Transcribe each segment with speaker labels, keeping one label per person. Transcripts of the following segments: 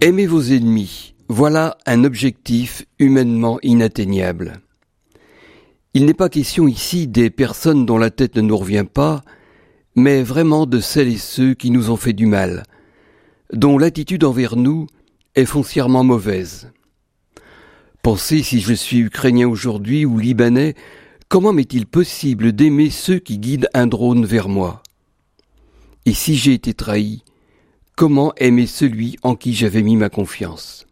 Speaker 1: Aimez vos ennemis, voilà un objectif humainement inatteignable. Il n'est pas question ici des personnes dont la tête ne nous revient pas, mais vraiment de celles et ceux qui nous ont fait du mal, dont l'attitude envers nous est foncièrement mauvaise. Pensez, si je suis ukrainien aujourd'hui ou libanais, comment m'est-il possible d'aimer ceux qui guident un drone vers moi? Et si j'ai été trahi, comment aimer celui en qui j'avais mis ma confiance?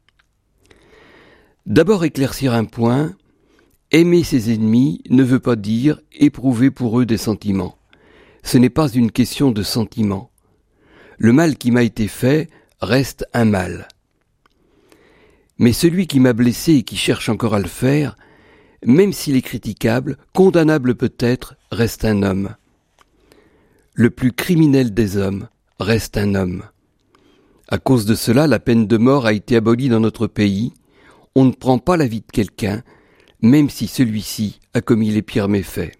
Speaker 1: D'abord éclaircir un point, aimer ses ennemis ne veut pas dire éprouver pour eux des sentiments. Ce n'est pas une question de sentiments. Le mal qui m'a été fait reste un mal. Mais celui qui m'a blessé et qui cherche encore à le faire, même s'il est critiquable, condamnable peut-être, reste un homme. Le plus criminel des hommes reste un homme. À cause de cela, la peine de mort a été abolie dans notre pays. On ne prend pas la vie de quelqu'un, même si celui-ci a commis les pires méfaits.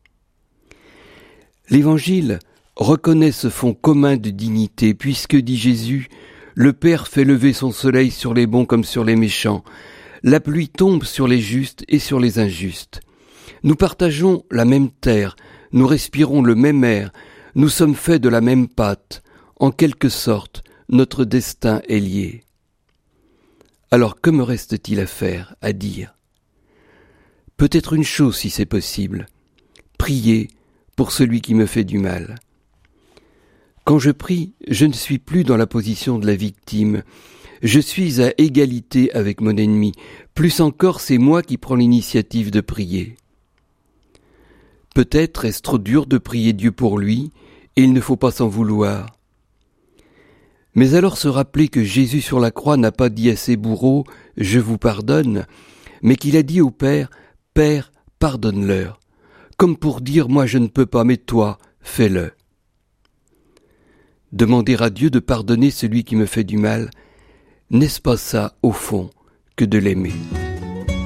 Speaker 1: L'Évangile reconnaît ce fond commun de dignité, puisque, dit Jésus, le Père fait lever son soleil sur les bons comme sur les méchants. La pluie tombe sur les justes et sur les injustes. Nous partageons la même terre, nous respirons le même air, nous sommes faits de la même pâte. En quelque sorte, notre destin est lié. Alors que me reste-t-il à faire, à dire? Peut-être une chose si c'est possible, prier pour celui qui me fait du mal. Quand je prie, je ne suis plus dans la position de la victime. Je suis à égalité avec mon ennemi. Plus encore, c'est moi qui prends l'initiative de prier. Peut-être est-ce trop dur de prier Dieu pour lui, et il ne faut pas s'en vouloir. Mais alors se rappeler que Jésus sur la croix n'a pas dit à ses bourreaux « Je vous pardonne », mais qu'il a dit au Père « Père, pardonne-leur », comme pour dire « Moi je ne peux pas, mais toi, fais-le ». Demander à Dieu de pardonner celui qui me fait du mal, n'est-ce pas ça, au fond, que de l'aimer ?